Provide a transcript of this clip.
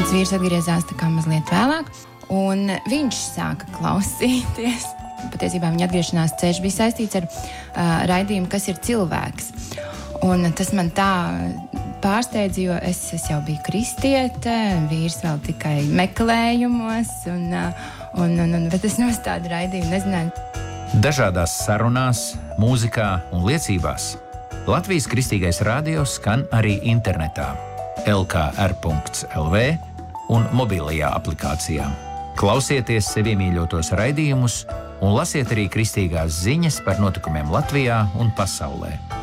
Mans vīrs atgriezās tā kā mazliet vēlāk, un viņš sāka klausīties. Patiesībā viņa atgriešanās ceļš bija saistīts ar raidījumu, kas ir cilvēks. Un tas man tā pārsteidza, jo es jau biju kristiete, vīrs vēl tikai meklējumos, bet es no tādu raidījumu nezināju. Dažādās sarunās, mūzikā un liecībās Latvijas Kristīgais radio skan arī internetā, lkr.lv un mobilajā aplikācijā. Klausieties sevi mīļotos raidījumus un lasiet arī kristīgās ziņas par notikumiem Latvijā un pasaulē.